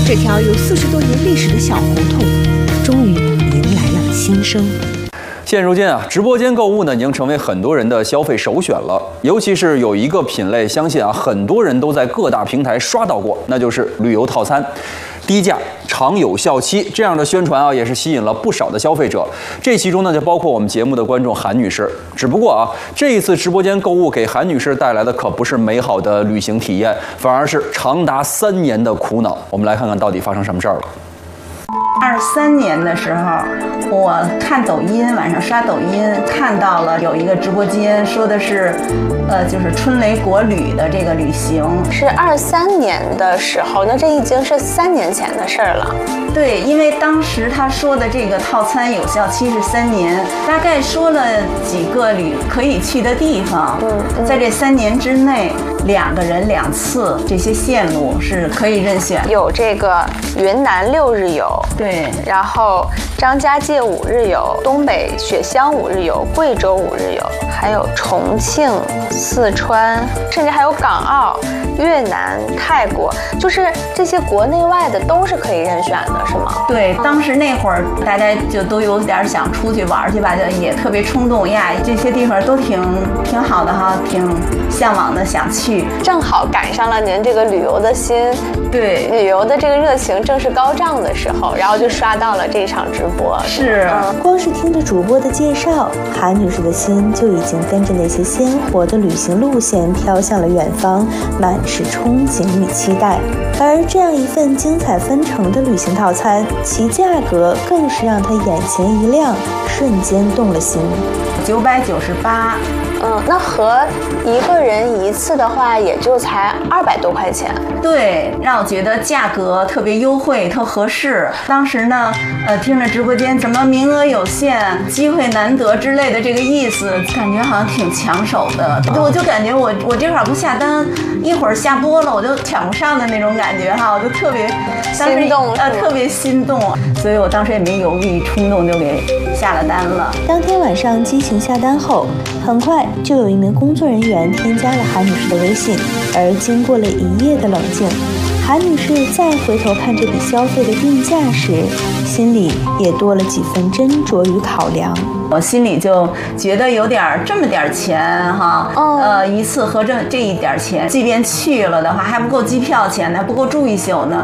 这条有40多年历史的小胡同，终于迎来了新生。 现如今啊，直播间购物呢已经成为很多人的消费首选了。尤其是有一个品类，相信啊很多人都在各大平台刷到过，那就是旅游套餐。低价、长有效期这样的宣传啊，也是吸引了不少的消费者。这其中呢，就包括我们节目的观众韩女士。只不过啊，这一次直播间购物给韩女士带来的可不是美好的旅行体验，反而是长达3年的苦恼。我们来看看到底发生什么事儿了。 23年的时候，我看抖音，晚上刷抖音看到了有一个直播间，说的是，就是春雷国旅的这个旅行。 是23年的时候，那这已经是3年前的事儿了。 对，因为当时他说的这个套餐有效期是3年，大概说了几个可以去的地方。在这3年之内，2个人2次，这些线路是可以任选。 有这个云南6日游， 对， 然后张家界5日游，东北雪乡5日游，贵州5日游，还有重庆、四川，甚至还有港澳、越南、泰国，就是这些国内外的都是可以任选的，是吗？ 对，当时那会儿大家就都有点想出去玩去吧，也特别冲动呀，这些地方都挺好的哈，挺向往的，想去。 正好赶上了您这个旅游的心， 对， 旅游的这个热情正是高涨的时候，然后就刷到了这场直播。 是， 光是听着主播的介绍，韩女士的心就已经跟着那些鲜活的旅行路线飘向了远方，满是憧憬与期待。而这样一份精彩纷呈的旅行套餐，其价格更是让她眼前一亮，瞬间动了心。 998。 那和一个人1次的话，也就才200多块钱。 对，让我觉得价格特别优惠，特合适。当时呢，听着直播间怎么名额有限、机会难得之类的这个意思，感觉好像挺抢手的。我就感觉我这会儿不下单，一会儿下播了，我就抢不上的那种感觉哈，我就特别心动， 特别心动。所以我当时也没犹豫，冲动就给下了单了。 当天晚上激情下单后，很快就有一名工作人员添加了韩女士的微信，而经过了1夜的冷静，韩女士再回头看这笔消费的定价时，心里也多了几分斟酌与考量。 我心里就觉得有点这么点钱哈，1次和这一点钱，即便去了的话还不够机票钱呢，不够住1宿呢。